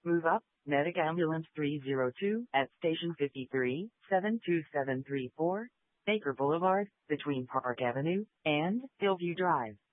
Move up, Medic Ambulance 302 at Station 53, 72734, Baker Boulevard, between Park Avenue and Hillview Drive.